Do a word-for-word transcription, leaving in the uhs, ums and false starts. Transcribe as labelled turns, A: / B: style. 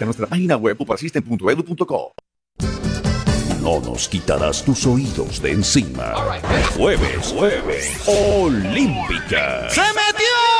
A: Visita nuestra página web puparsystem punto edu punto co.
B: No nos quitarás tus oídos de encima. Jueves, jueves, Olímpica.
C: ¡Se metió!